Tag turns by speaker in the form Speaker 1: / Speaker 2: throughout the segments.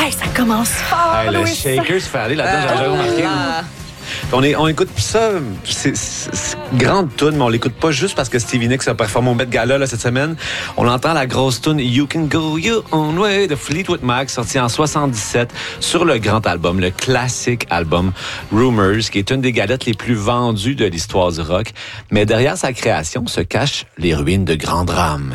Speaker 1: Hey, ça commence fort,
Speaker 2: Hey, le
Speaker 1: Louis.
Speaker 2: shaker se fait aller là-dedans, j'ai jamais remarqué. On écoute ça, c'est grande tune, mais on l'écoute pas juste parce que Stevie Nicks a performé au Met Gala là, cette semaine. On entend la grosse tune You Can Go Your Own Way de Fleetwood Mac, sorti en 77 sur le grand album, le classique album Rumors, qui est une des galettes les plus vendues de l'histoire du rock. Mais derrière sa création se cachent les ruines de grands drames.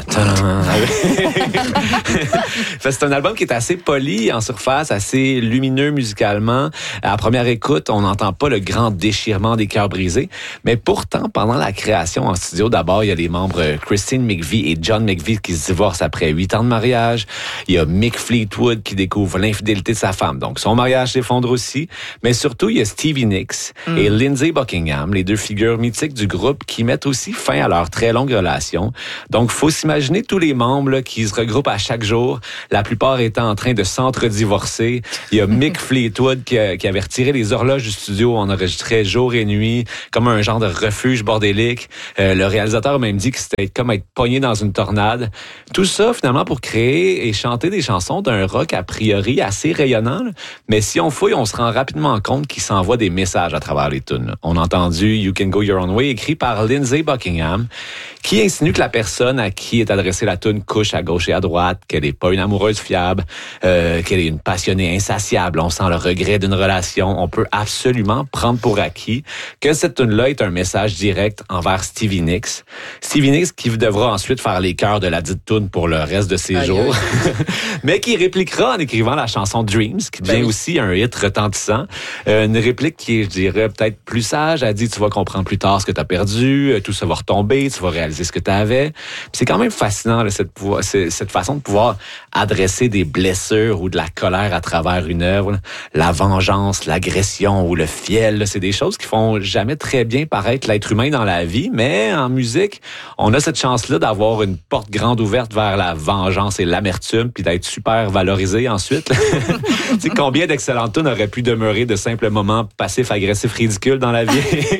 Speaker 2: C'est un album qui est assez poli en surface, assez lumineux musicalement. À la première écoute, on n'entend pas le grand déchirement des cœurs brisés. Mais pourtant, pendant la création en studio, d'abord, il y a les membres Christine McVie et John McVie qui se divorcent après 8 ans de mariage. Il y a Mick Fleetwood qui découvre l'infidélité de sa femme. Donc, son mariage s'effondre aussi. Mais surtout, il y a Stevie Nicks et Lindsey Buckingham, les deux figures mythiques du groupe qui mettent aussi fin à leur très longue relation. Donc, faut s'imaginer tous les membres là, qui se regroupent à chaque jour, la plupart étant en train de s'entre-divorcer. Il y a Mick Fleetwood qui avait retiré les horloges du studio. On enregistrait jour et nuit, comme un genre de refuge bordélique. Le réalisateur a même dit que c'était comme être pogné dans une tornade. Tout ça, finalement, pour créer et chanter des chansons d'un rock a priori assez rayonnant. Là. Mais si on fouille, on se rend rapidement compte qu'il s'envoie des messages à travers les tunes. On a entendu You Can Go Your Own Way, écrit par Lindsey Buckingham, qui insinue que la personne à qui est adressée la tune couche à gauche et à droite, qu'elle n'est pas une amoureuse fiable, qu'elle est une passionnée insatiable. On sent le regret d'une relation. On peut absolument prendre pour acquis que cette tune-là est un message direct envers Stevie Nicks. Stevie Nicks qui devra ensuite faire les chœurs de la dite tune pour le reste de ses jours, mais qui répliquera en écrivant la chanson Dreams, qui devient aussi un hit retentissant. Une réplique qui est, je dirais, peut-être plus sage. Elle dit, tu vas comprendre plus tard ce que tu as perdu, tout ça va retomber, tu vas réaliser ce que tu avais. C'est quand même fascinant, là, cette façon de pouvoir adresser des blessures ou de la colère à travers une œuvre. Là. La vengeance, l'agression ou le fiel, là, c'est des choses qui font jamais très bien paraître l'être humain dans la vie, mais en musique, on a cette chance-là d'avoir une porte grande ouverte vers la vengeance et l'amertume, puis d'être super valorisé ensuite. Tu sais, combien d'excellentes tunes auraient pu demeurer de simples moments passifs-agressifs ridicules dans la vie?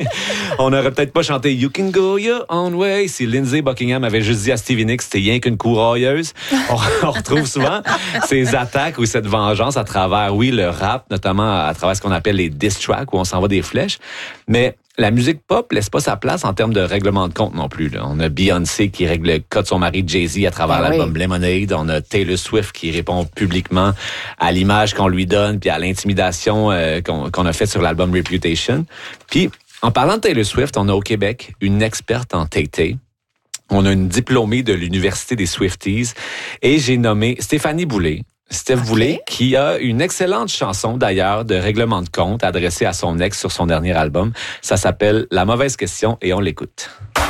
Speaker 2: On n'aurait peut-être pas chanté You Can Go Your Own Way si Lindsey Buckingham avait juste dit à Stevie Nicks c'était rien qu'une courailleuse. On retrouve souvent ces attaques ou cette vengeance à travers, oui, le rap, notamment à travers ce qu'on appelle les diss tracks où on s'envoie des flèches. Mais la musique pop laisse pas sa place en termes de règlement de compte non plus. Là. On a Beyoncé qui règle le cas de son mari Jay-Z à travers l'album Lemonade. On a Taylor Swift qui répond publiquement à l'image qu'on lui donne puis à l'intimidation qu'on a faite sur l'album Reputation. Puis, en parlant de Taylor Swift, on a au Québec une experte en Tay-Tay. On a une diplômée de l'Université des Swifties et j'ai nommé Stéphanie Boulay. Steph Boulay, qui a une excellente chanson d'ailleurs de règlement de compte adressée à son ex sur son dernier album. Ça s'appelle La mauvaise question et on l'écoute.